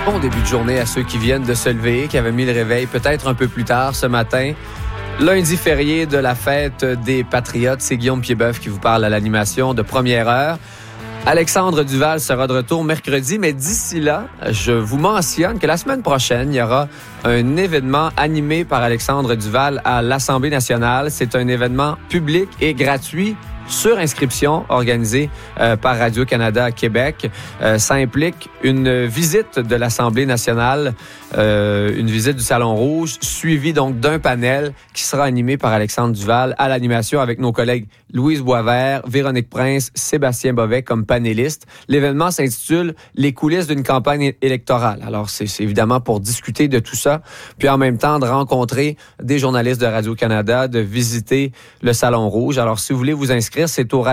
Bon début de journée à ceux qui viennent de se lever, qui avaient mis le réveil peut-être un peu plus tard ce matin. Lundi férié de la fête des Patriotes, c'est Guillaume Piedboeuf qui vous parle à l'animation de Première Heure. Alexandre Duval sera de retour mercredi, mais d'ici là, je vous mentionne que la semaine prochaine, il y aura un événement animé par Alexandre Duval à l'Assemblée nationale. C'est un événement public et gratuit sur inscription organisée par Radio-Canada Québec. Ça implique une visite de l'Assemblée nationale, une visite du Salon Rouge, suivie donc d'un panel qui sera animé par Alexandre Duval à l'animation avec nos collègues Louise Boisvert, Véronique Prince, Sébastien Bovet comme panélistes. L'événement s'intitule « Les coulisses d'une campagne électorale ». Alors, c'est évidemment pour discuter de tout ça, puis en même temps de rencontrer des journalistes de Radio-Canada, de visiter le Salon Rouge. Alors, si vous voulez vous inscrire, c'est au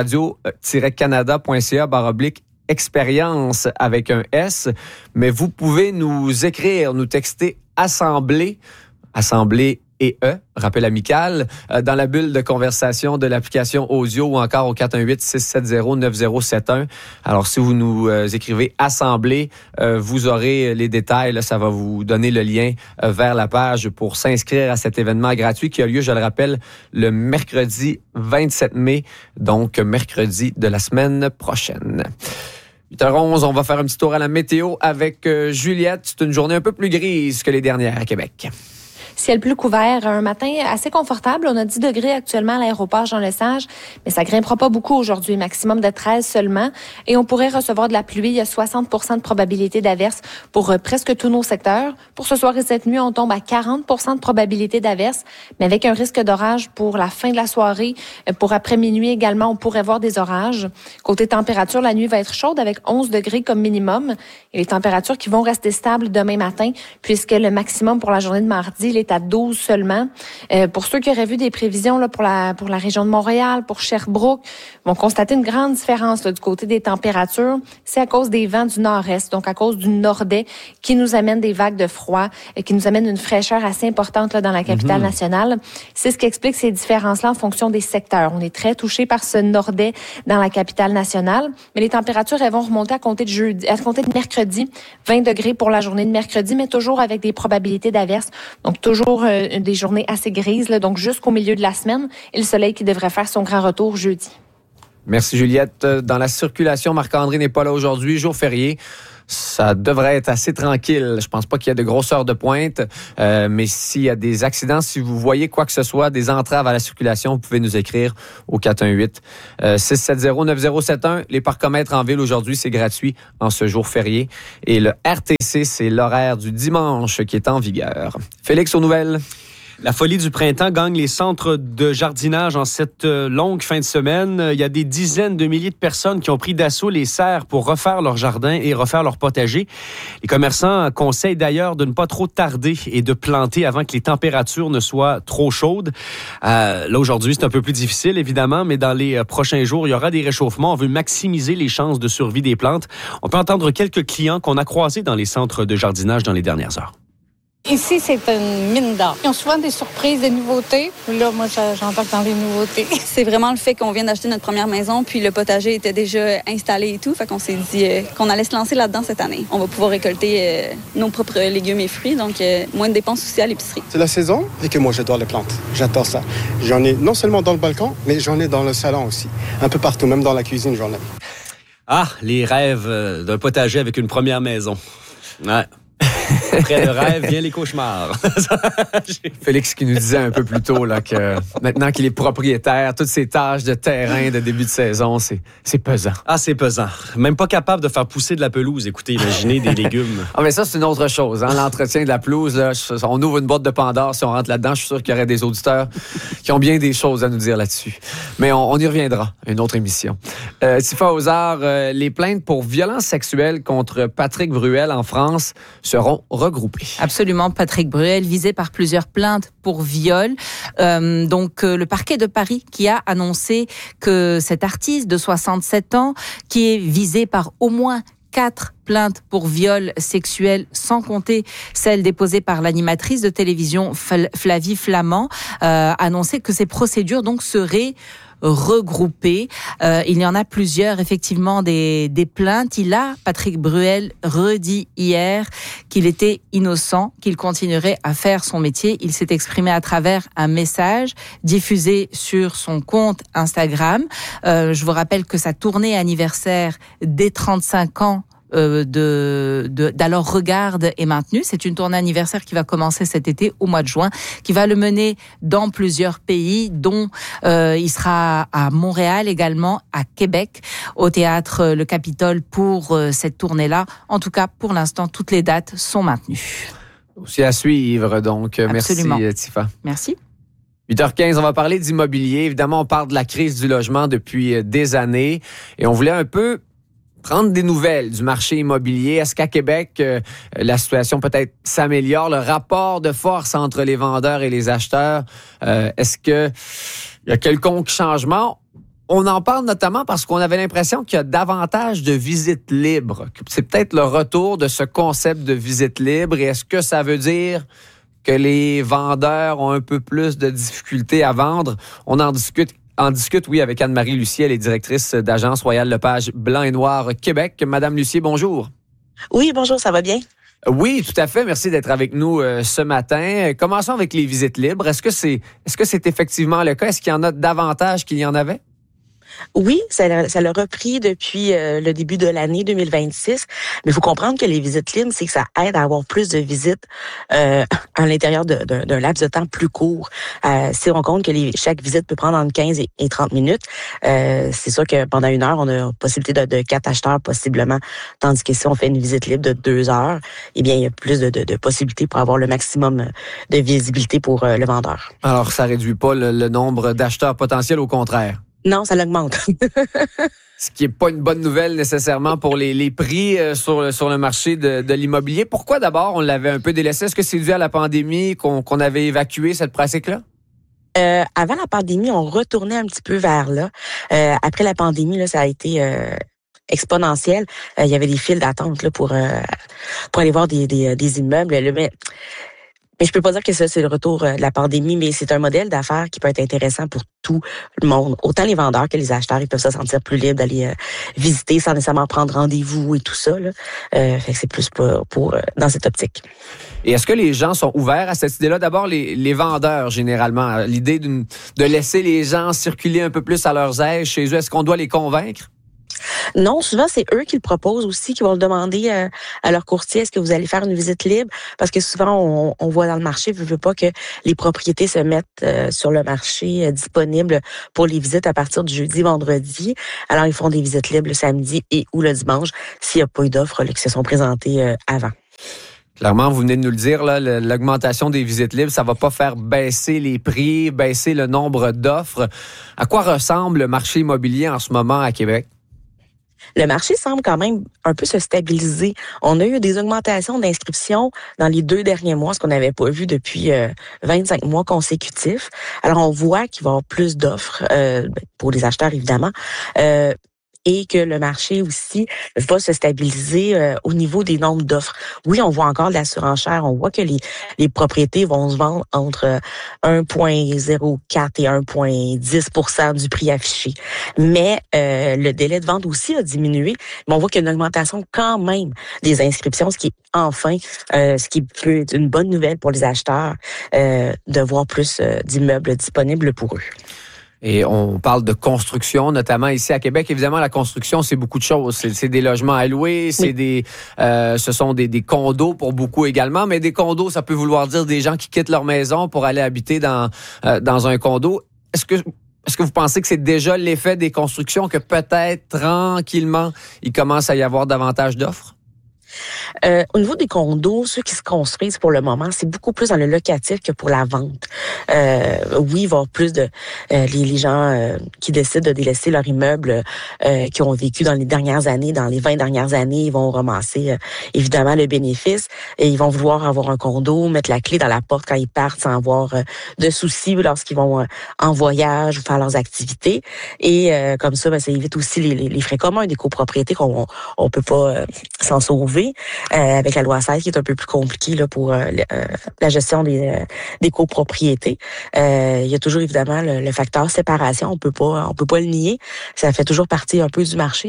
radio-canada.ca/expérience avec un S. Mais vous pouvez nous écrire, nous texter Assemblée et rappel amical, dans la bulle de conversation de l'application Audio ou encore au 418-670-9071. Alors, si vous nous écrivez Assemblée, vous aurez les détails. Là, ça va vous donner le lien vers la page pour s'inscrire à cet événement gratuit qui a lieu, je le rappelle, le mercredi 27 mai, donc mercredi de la semaine prochaine. 8h11, on va faire un petit tour à la météo avec Juliette. C'est une journée un peu plus grise que les dernières à Québec. Ciel plus couvert, un matin assez confortable. On a 10 degrés actuellement à l'aéroport Jean-Lesage, mais ça grimpera pas beaucoup aujourd'hui, maximum de 13 seulement. Et on pourrait recevoir de la pluie. Il y a 60 % de probabilité d'averse pour presque tous nos secteurs. Pour ce soir et cette nuit, on tombe à 40 % de probabilité d'averse, mais avec un risque d'orage pour la fin de la soirée. Pour après minuit également, on pourrait voir des orages. Côté température, la nuit va être chaude avec 11 degrés comme minimum. Et les températures qui vont rester stables demain matin, puisque le maximum pour la journée de mardi, il est à 12 seulement. Pour ceux qui auraient vu des prévisions là, pour la région de Montréal, pour Sherbrooke, vont constater une grande différence là, du côté des températures. C'est à cause des vents du nord-est, donc à cause du nordais qui nous amène des vagues de froid, qui nous amène une fraîcheur assez importante là, dans la capitale nationale. C'est ce qui explique ces différences-là en fonction des secteurs. On est très touché par ce nordais dans la capitale nationale, mais les températures elles vont remonter à compter de mercredi, 20 degrés pour la journée de mercredi, mais toujours avec des probabilités d'averse. Donc toujours des journées assez grises, là, donc jusqu'au milieu de la semaine, et le soleil qui devrait faire son grand retour jeudi. Merci Juliette. Dans la circulation, Marc-André n'est pas là aujourd'hui, jour férié. Ça devrait être assez tranquille. Je pense pas qu'il y ait de grosses heures de pointe, mais s'il y a des accidents, si vous voyez quoi que ce soit, des entraves à la circulation, vous pouvez nous écrire au 418-670-9071. Les parcomètres en ville aujourd'hui, c'est gratuit en ce jour férié. Et le RTC, c'est l'horaire du dimanche qui est en vigueur. Félix, aux nouvelles. La folie du printemps gagne les centres de jardinage en cette longue fin de semaine. Il y a des dizaines de milliers de personnes qui ont pris d'assaut les serres pour refaire leur jardin et refaire leur potager. Les commerçants conseillent d'ailleurs de ne pas trop tarder et de planter avant que les températures ne soient trop chaudes. Là, aujourd'hui, c'est un peu plus difficile, évidemment, mais dans les prochains jours, il y aura des réchauffements. On veut maximiser les chances de survie des plantes. On peut entendre quelques clients qu'on a croisés dans les centres de jardinage dans les dernières heures. Ici, c'est une mine d'or. Ils ont souvent des surprises, des nouveautés. Là, moi, j'embarque dans les nouveautés. C'est vraiment le fait qu'on vient d'acheter notre première maison, puis le potager était déjà installé et tout. Fait qu'on s'est dit qu'on allait se lancer là-dedans cette année. On va pouvoir récolter nos propres légumes et fruits, donc moins de dépenses aussi à l'épicerie. C'est la saison et que moi, j'adore les plantes. J'adore ça. J'en ai non seulement dans le balcon, mais j'en ai dans le salon aussi. Un peu partout, même dans la cuisine, j'en ai. Ah, les rêves d'un potager avec une première maison. Ouais. Après le rêve, vient les cauchemars. Félix qui nous disait un peu plus tôt là, que maintenant qu'il est propriétaire, toutes ces tâches de terrain de début de saison, c'est pesant. Ah, c'est pesant. Même pas capable de faire pousser de la pelouse. Écoutez, imaginez des légumes. Ah, mais ça, c'est une autre chose. Hein? L'entretien de la pelouse, là, on ouvre une boîte de Pandore, si on rentre là-dedans, je suis sûr qu'il y aurait des auditeurs qui ont bien des choses à nous dire là-dessus. Mais on y reviendra, une autre émission. Tifa Ozar, les plaintes pour violences sexuelles contre Patrick Bruel en France seront regroupées. Absolument, Patrick Bruel visé par plusieurs plaintes pour viol. Le parquet de Paris qui a annoncé que cet artiste de 67 ans, qui est visé par au moins 4 plaintes pour viol sexuel, sans compter celle déposée par l'animatrice de télévision Flavie Flament, a annoncé que ces procédures donc seraient regroupés. Il y en a plusieurs, effectivement, des plaintes. Patrick Bruel, redit hier qu'il était innocent, qu'il continuerait à faire son métier. Il s'est exprimé à travers un message diffusé sur son compte Instagram. Je vous rappelle que sa tournée anniversaire des 35 ans d'Alors Regarde est maintenue. C'est une tournée anniversaire qui va commencer cet été au mois de juin, qui va le mener dans plusieurs pays, dont il sera à Montréal également, à Québec, au théâtre Le Capitole pour cette tournée-là. En tout cas, pour l'instant, toutes les dates sont maintenues. Aussi à suivre, donc. Absolument. Merci, Tifa. Merci. 8h15, on va parler d'immobilier. Évidemment, on parle de la crise du logement depuis des années et on voulait un peu prendre des nouvelles du marché immobilier. Est-ce qu'à Québec, la situation peut-être s'améliore? Le rapport de force entre les vendeurs et les acheteurs, est-ce qu'il y a quelconque changement? On en parle notamment parce qu'on avait l'impression qu'il y a davantage de visites libres. C'est peut-être le retour de ce concept de visite libre. Et est-ce que ça veut dire que les vendeurs ont un peu plus de difficultés à vendre? On en discute, oui, avec Anne-Marie Lucier, elle est directrice d'agence Royal Lepage Blanc et Noir Québec. Madame Lucier, bonjour. Oui, bonjour, ça va bien? Oui, tout à fait. Merci d'être avec nous ce matin. Commençons avec les visites libres. Est-ce que c'est effectivement le cas? Est-ce qu'il y en a davantage qu'il y en avait? Oui, ça l'a repris depuis le début de l'année 2026. Mais il faut comprendre que les visites libres, c'est que ça aide à avoir plus de visites à l'intérieur d'un laps de temps plus court. Si on compte que chaque visite peut prendre entre 15 et 30 minutes, c'est sûr que pendant 1 heure, on a la possibilité de 4 acheteurs possiblement. Tandis que si on fait une visite libre de 2 heures, eh bien, il y a plus de possibilités pour avoir le maximum de visibilité pour le vendeur. Alors, ça réduit pas le nombre d'acheteurs potentiels, au contraire? Non, ça l'augmente. Ce qui n'est pas une bonne nouvelle nécessairement pour les prix sur le marché de l'immobilier. Pourquoi d'abord on l'avait un peu délaissé? Est-ce que c'est dû à la pandémie qu'on avait évacué cette pratique-là? Avant la pandémie, on retournait un petit peu vers là. Après la pandémie, là, ça a été exponentiel. Il y avait des files d'attente là, pour aller voir des immeubles. Mais je peux pas dire que ça, c'est le retour de la pandémie, mais c'est un modèle d'affaires qui peut être intéressant pour tout le monde. Autant les vendeurs que les acheteurs, ils peuvent se sentir plus libres d'aller visiter sans nécessairement prendre rendez-vous et tout ça. Là. Fait que c'est plus pour dans cette optique. Et est-ce que les gens sont ouverts à cette idée-là? D'abord, les vendeurs, généralement. L'idée de laisser les gens circuler un peu plus à leurs aises chez eux, est-ce qu'on doit les convaincre? Non, souvent, c'est eux qui le proposent aussi, qui vont le demander à leur courtier. Est-ce que vous allez faire une visite libre? Parce que souvent, on voit dans le marché, veut pas que les propriétés se mettent sur le marché disponibles pour les visites à partir du jeudi, vendredi. Alors, ils font des visites libres le samedi et ou le dimanche s'il n'y a pas eu d'offres qui se sont présentées avant. Clairement, vous venez de nous le dire, là, l'augmentation des visites libres, ça va pas faire baisser les prix, baisser le nombre d'offres. À quoi ressemble le marché immobilier en ce moment à Québec? Le marché semble quand même un peu se stabiliser. On a eu des augmentations d'inscriptions dans les 2 derniers mois, ce qu'on n'avait pas vu depuis 25 mois consécutifs. Alors, on voit qu'il va y avoir plus d'offres pour les acheteurs, évidemment. Et que le marché aussi va se stabiliser au niveau des nombres d'offres. Oui, on voit encore de la surenchère. On voit que les propriétés vont se vendre entre 1,04 et 1,10% du prix affiché. Mais le délai de vente aussi a diminué. Mais on voit qu'il y a une augmentation quand même des inscriptions, ce qui est enfin, ce qui peut être une bonne nouvelle pour les acheteurs, de voir plus d'immeubles disponibles pour eux. Et on parle de construction, notamment ici à Québec. Évidemment, la construction, c'est beaucoup de choses. C'est des logements à louer, ce sont des condos pour beaucoup également. Mais des condos, ça peut vouloir dire des gens qui quittent leur maison pour aller habiter dans un condo. Est-ce que vous pensez que c'est déjà l'effet des constructions, que peut-être tranquillement, il commence à y avoir davantage d'offres? Au niveau des condos, ceux qui se construisent pour le moment, c'est beaucoup plus dans le locatif que pour la vente. Oui, il va y avoir plus de les gens qui décident de délaisser leur immeuble qui ont vécu dans les dernières années, dans les 20 dernières années, ils vont ramasser évidemment le bénéfice et ils vont vouloir avoir un condo, mettre la clé dans la porte quand ils partent sans avoir de soucis lorsqu'ils vont en voyage ou faire leurs activités. Et comme ça, ça évite aussi les frais communs des copropriétés qu'on peut pas s'en sauver. avec la loi 16 qui est un peu plus compliquée là, pour la gestion des copropriétés. Il y a toujours évidemment le facteur séparation, on peut pas le nier. Ça fait toujours partie un peu du marché,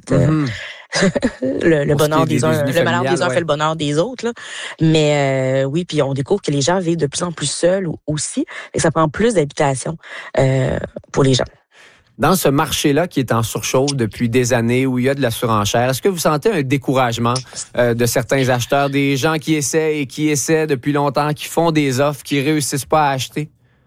le bonheur des uns, le malheur des uns fait le bonheur des autres. Là. Mais oui, puis on découvre que les gens vivent de plus en plus seuls aussi, et ça prend plus d'habitation pour les gens. Dans ce marché-là qui est en surchauffe depuis des années, où il y a de la surenchère, est-ce que vous sentez un découragement de certains acheteurs, des gens qui essaient depuis longtemps, qui font des offres, qui réussissent pas à acheter?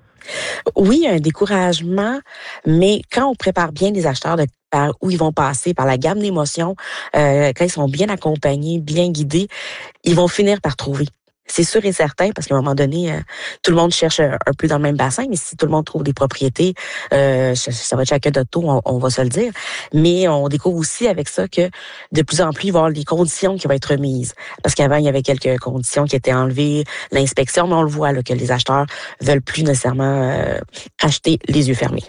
Oui, un découragement, mais quand on prépare bien les acheteurs par où ils vont passer, par la gamme d'émotions, quand ils sont bien accompagnés, bien guidés, ils vont finir par trouver. C'est sûr et certain, parce qu'à un moment donné, tout le monde cherche un peu dans le même bassin, mais si tout le monde trouve des propriétés, ça va être chacun notre tour, on va se le dire. Mais on découvre aussi avec ça que de plus en plus, il va y avoir des conditions qui vont être remises. Parce qu'avant, il y avait quelques conditions qui étaient enlevées, l'inspection, mais on le voit là, que les acheteurs veulent plus nécessairement acheter les yeux fermés.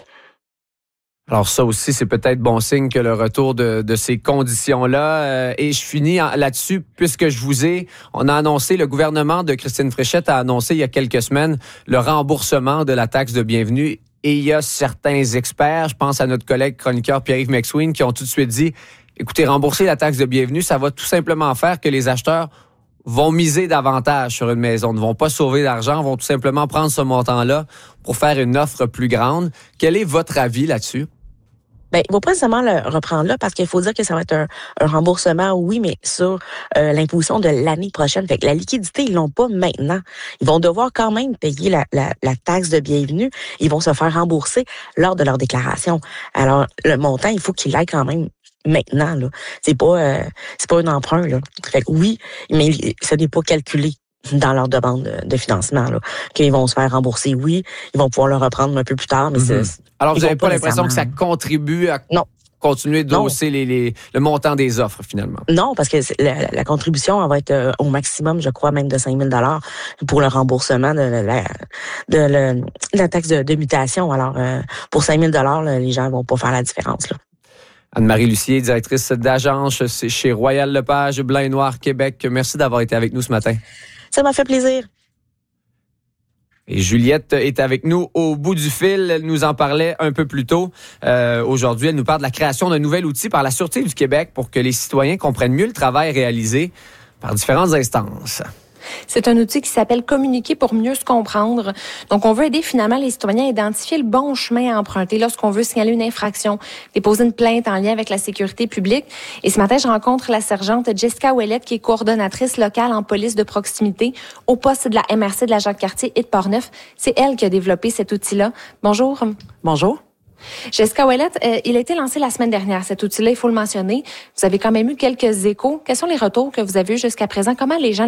Alors ça aussi, c'est peut-être bon signe que le retour de ces conditions-là. Et je finis là-dessus, puisque on a annoncé, le gouvernement de Christine Fréchette a annoncé il y a quelques semaines le remboursement de la taxe de bienvenue. Et il y a certains experts, je pense à notre collègue chroniqueur Pierre-Yves McSween, qui ont tout de suite dit, écoutez, rembourser la taxe de bienvenue, ça va tout simplement faire que les acheteurs vont miser davantage sur une maison, ne vont pas sauver d'argent, vont tout simplement prendre ce montant-là pour faire une offre plus grande. Quel est votre avis là-dessus? Ben, il ne faut pas nécessairement le reprendre là, parce qu'il faut dire que ça va être un remboursement, oui, mais sur l'imposition de l'année prochaine. Fait que la liquidité, ils l'ont pas maintenant. Ils vont devoir quand même payer la taxe de bienvenue. Ils vont se faire rembourser lors de leur déclaration. Alors, le montant, il faut qu'il aille quand même maintenant, là. C'est pas un emprunt, là. Fait que oui, mais ça n'est pas calculé dans leur demande de financement, là, qu'ils vont se faire rembourser. Oui, ils vont pouvoir le reprendre un peu plus tard, mais Alors, vous n'avez pas l'impression que ça contribue à continuer de hausser le montant des offres, finalement? Non, parce que la contribution, elle va être au maximum, je crois, même de 5 000 $ pour le remboursement de la taxe de mutation. Alors, pour 5 000 $, les gens vont pas faire la différence, là. Anne-Marie Lucier, directrice d'agence chez Royal Lepage, Blanc et Noir, Québec. Merci d'avoir été avec nous ce matin. Ça m'a fait plaisir. Et Juliette est avec nous au bout du fil. Elle nous en parlait un peu plus tôt. Aujourd'hui, elle nous parle de la création d'un nouvel outil par la Sûreté du Québec pour que les citoyens comprennent mieux le travail réalisé par différentes instances. C'est un outil qui s'appelle Communiquer pour mieux se comprendre. Donc, on veut aider finalement les citoyens à identifier le bon chemin à emprunter lorsqu'on veut signaler une infraction, déposer une plainte en lien avec la sécurité publique. Et ce matin, je rencontre la sergente Jessica Ouellette, qui est coordonnatrice locale en police de proximité au poste de la MRC de la Jacques-Cartier et de Portneuf. C'est elle qui a développé cet outil-là. Bonjour. Bonjour. Jessica Ouellette, il a été lancé la semaine dernière, cet outil-là, il faut le mentionner. Vous avez quand même eu quelques échos. Quels sont les retours que vous avez eus jusqu'à présent? Comment les gens